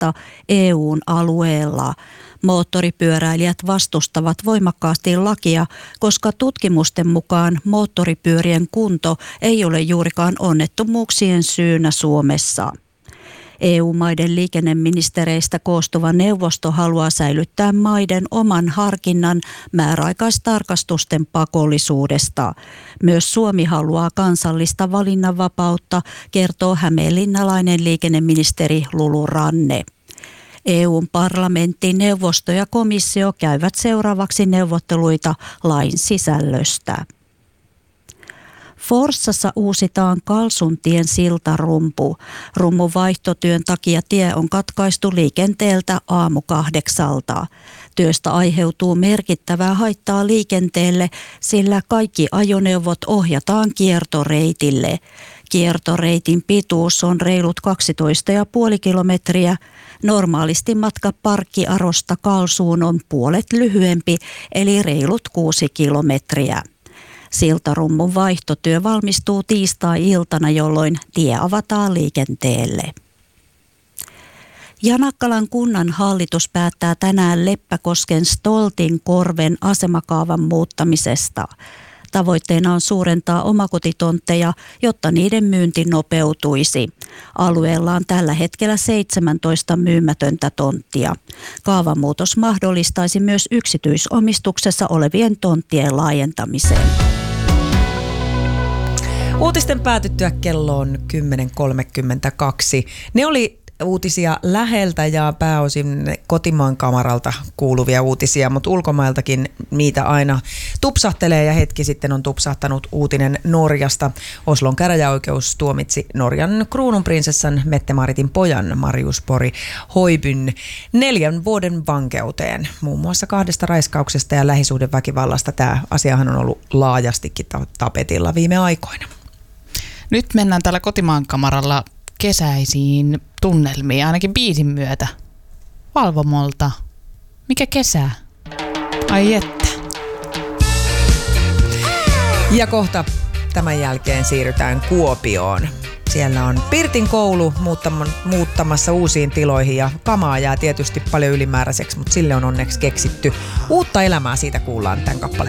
ajamisesta EU:n alueella. Moottoripyöräilijät vastustavat voimakkaasti lakia, koska tutkimusten mukaan moottoripyörien kunto ei ole juurikaan onnettomuuksien syynä Suomessa. EU-maiden liikenneministereistä koostuva neuvosto haluaa säilyttää maiden oman harkinnan määräaikaistarkastusten pakollisuudesta. Myös Suomi haluaa kansallista valinnanvapautta, kertoo hämeenlinnalainen liikenneministeri Lulu Ranne. EU:n parlamentti, neuvosto ja komissio käyvät seuraavaksi neuvotteluita lain sisällöstä. Forssassa uusitaan Kalsuntien siltarumpu. Rummun vaihtotyön takia tie on katkaistu liikenteeltä 8:00. Työstä aiheutuu merkittävää haittaa liikenteelle, sillä kaikki ajoneuvot ohjataan kiertoreitille. Kiertoreitin pituus on reilut 12,5 kilometriä. Normaalisti matka Parkkiarosta Kalsuun on puolet lyhyempi, eli reilut 6 kilometriä. Siltarummun vaihtotyö valmistuu tiistai-iltana, jolloin tie avataan liikenteelle. Janakkalan kunnan hallitus päättää tänään Leppäkosken Stoltinkorven asemakaavan muuttamisesta. Tavoitteena on suurentaa omakotitontteja, jotta niiden myynti nopeutuisi. Alueella on tällä hetkellä 17 myymätöntä tonttia. Kaavamuutos mahdollistaisi myös yksityisomistuksessa olevien tonttien laajentamisen. Uutisten päätyttyä kello on 10.32. Ne oli uutisia läheltä ja pääosin kotimaan kamaralta kuuluvia uutisia, mutta ulkomailtakin niitä aina tupsahtelee ja hetki sitten on tupsahtanut uutinen Norjasta. Oslon käräjäoikeus tuomitsi Norjan kruununprinsessan Mette-Maritin pojan Marius Pori Hoibyn 4 vuoden vankeuteen. Muun muassa 2 raiskauksesta ja lähisuhdeväkivallasta. Tämä asiahan on ollut laajastikin tapetilla viime aikoina. Nyt mennään täällä kotimaan kamaralla kesäisiin tunnelmiin, ainakin biisin myötä. Valvomolta. Mikä kesä? Ai että. Ja kohta tämän jälkeen siirrytään Kuopioon. Siellä on Pirtin koulu muuttamassa uusiin tiloihin ja kamaa jää tietysti paljon ylimääräiseksi, mutta sille on onneksi keksitty uutta elämää. Siitä kuullaan tämän kappaleen